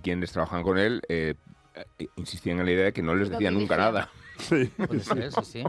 quienes trabajan con él insistían en la idea de que no les decía nunca nada. Sí. Puede ser, sí.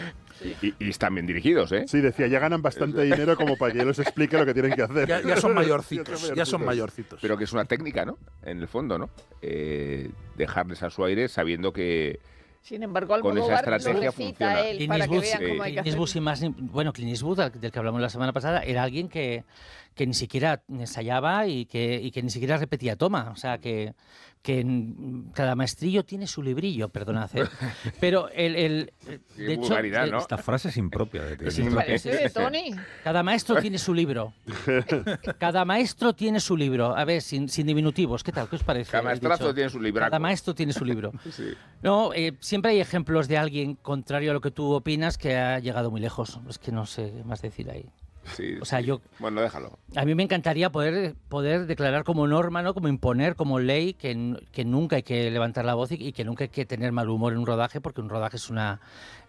Y están bien dirigidos, ¿eh? Sí, decía, ya ganan bastante dinero como para que yo les explique lo que tienen que hacer. Ya son mayorcitos. Pero que es una técnica, ¿no? En el fondo, ¿no? Dejarles a su aire sabiendo que sin embargo, con esa estrategia funciona. Él para que vean cómo hay que hacer. Clint Eastwood, del que hablamos la semana pasada, era alguien que ni siquiera ensayaba y que ni siquiera repetía toma. O sea, que cada maestrillo tiene su librillo, perdonad. Pero de hecho, ¿no? Esta frase es impropia de ti. Parece de Tony. Cada maestro tiene su libro. Cada maestro tiene su libro. A ver, sin diminutivos, ¿qué tal? ¿Qué os parece? Cada maestrazo tiene su libraco. Cada maestro tiene su libro. Sí. No, siempre hay ejemplos de alguien contrario a lo que tú opinas que ha llegado muy lejos. Es que no sé qué más decir ahí. Sí, o sea, bueno, déjalo. A mí me encantaría poder declarar como norma, ¿no? Como imponer, como ley, que nunca hay que levantar la voz y que nunca hay que tener mal humor en un rodaje, porque un rodaje es una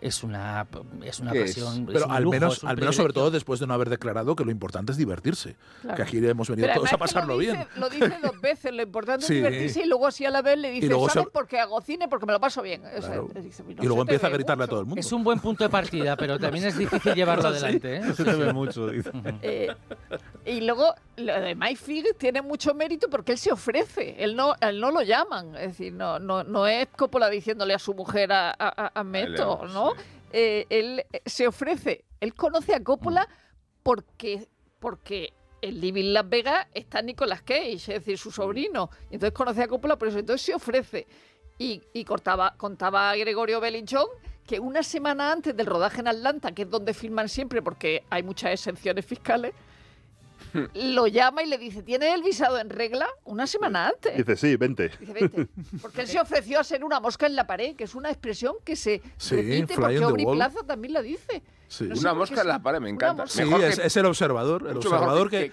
pasión. Pero al menos sobre todo después de no haber declarado que lo importante es divertirse. Claro. Que aquí hemos venido todos a pasarlo bien. Lo dice 2 veces, lo importante es divertirse, y luego así a la vez le dice, ¿sabes por qué hago cine? Porque me lo paso bien. Claro. Dice, y luego empieza a gritarle a todo el mundo. Es un buen punto de partida, pero también es difícil llevarlo adelante. Se te ve mucho. Y luego lo de Mike Figgis tiene mucho mérito porque él se ofrece, él no lo llaman, es decir, no es Coppola diciéndole a su mujer a Meto, ¿no? Sí. Él se ofrece, él conoce a Coppola porque en Living Las Vegas está Nicolas Cage, es decir, su sobrino, y entonces conoce a Coppola por eso, entonces se ofrece. Y contaba Gregorio Belinchón que una semana antes del rodaje en Atlanta, que es donde filman siempre porque hay muchas exenciones fiscales, lo llama y le dice, ¿tiene el visado en regla? Una semana antes. Dice, sí, vente. Dice, vente. Porque él se ofreció a ser una mosca en la pared, que es una expresión que se repite porque Aubrey Plaza también la dice. Sí. No una mosca en la pared, me encanta. Sí, es el observador. El observador que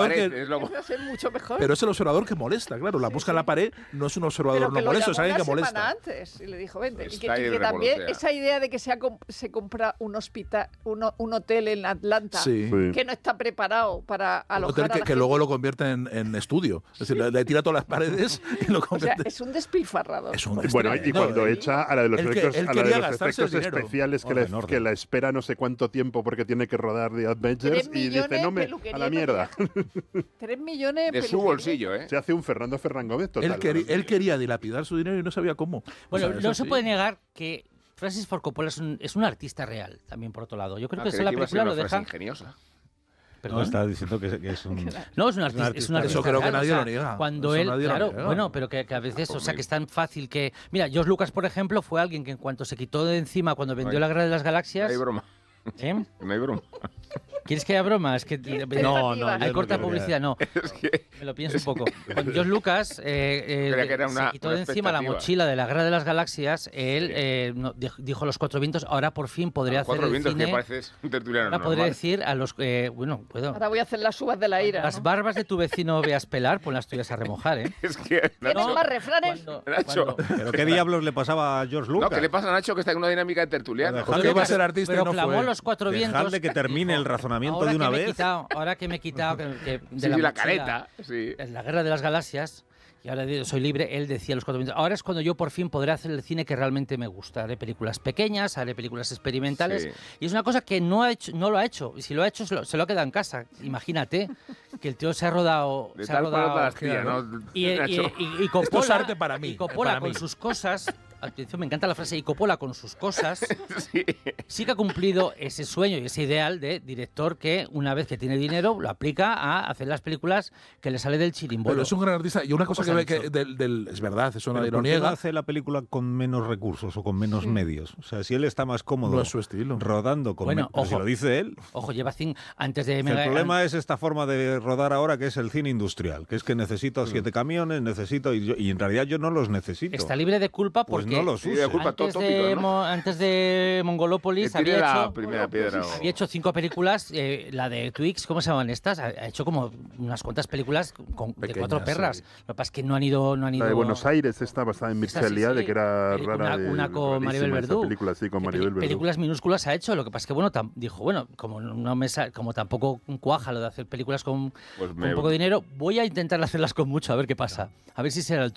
mucho mejor. Pero es el observador que molesta, claro. La mosca en la pared no es un observador no molesto, es alguien que molesta. Una semana antes y le dijo, vente. Y que también esa idea de que se compra un hospital, un hotel en Atlanta, que no está preparado para alojar a la que luego lo convierte en estudio. Es decir, le tira todas las paredes y lo convierte. O sea, es un despilfarrador. Bueno, y cuando echa a la de los efectos especiales que la espera no sé cuánto tiempo porque tiene que rodar The Avengers y dice, no me, a la mierda. 3 millones de su bolsillo, ¿eh? Se hace un Fernando Ferran Gómez total. Él quería dilapidar su dinero y no sabía cómo. Bueno, no se puede negar que Francis Ford Coppola es un artista real, también por otro lado. Yo creo que la película lo deja ingeniosa. No, está diciendo que es un... No, es un artista. Eso creo que nadie lo niega. Cuando él, claro, bueno, pero que a veces, o sea, que es tan fácil que... Mira, George Lucas, por ejemplo, fue alguien que en cuanto se quitó de encima cuando vendió La Guerra de las Galaxias... Hay broma. No hay broma. ¿Quieres que haya broma? Es que no, hay corta publicidad, no. Es que me lo pienso un poco. Cuando George Lucas se quitó de encima la mochila de La Guerra de las Galaxias, él dijo a los 4 vientos, ahora por fin podré hacer el cine. Que pareces un tertuliano ahora podré decir a los puedo. Ahora voy a hacer las uvas de la ira. Las barbas de tu vecino veas pelar, pon las tuyas a remojar, ¿eh? Es que ¿Tienes más refranes? Nacho. ¿Pero qué diablos le pasaba a George Lucas? No, ¿qué le pasa a Nacho que está en una dinámica de tertuliano? Dejadle que va a ser artista y no fue. Los 4 vientos. Dejadle que termine el razonamiento de una vez. Ahora que me he quitado de la careta, en La Guerra de las Galaxias, y ahora soy libre, él decía los 4 vientos. Ahora es cuando yo por fin podré hacer el cine que realmente me gusta. Haré películas pequeñas, haré películas experimentales. Y es una cosa que no lo ha hecho. Y si lo ha hecho, se lo ha quedado en casa. Imagínate que el tío se ha rodado... De tal palo para astilla, ¿no? Y Coppola, esto es arte para mí. Y Coppola con sus cosas... Atención, me encanta la frase, y Coppola con sus cosas sí que ha cumplido ese sueño y ese ideal de director que una vez que tiene dinero lo aplica a hacer las películas que le sale del chirimbolo. Pero es un gran artista y una cosa que ve que es verdad, eso nadie lo niega. ¿Por qué no hace la película con menos recursos o con menos medios? O sea, si él está más cómodo no es su estilo. rodando con ojo, si lo dice él. Ojo, lleva antes de... El problema es esta forma de rodar ahora que es el cine industrial, que es que necesito 7 camiones, y en realidad yo no los necesito. Está libre de culpa porque... Pues no los uso. Antes de Mongolópolis había hecho 5 películas, la de Twix, ¿cómo se llaman estas? Ha hecho como unas cuantas películas de 4 perras. Lo que pasa es que no han ido... La de Buenos Aires, esta basada en Mircea de que era rara. Una con Maribel Verdú. Películas minúsculas ha hecho, lo que pasa es que dijo, como tampoco cuaja lo de hacer películas con poco dinero, voy a intentar hacerlas con mucho, a ver qué pasa. A ver si será el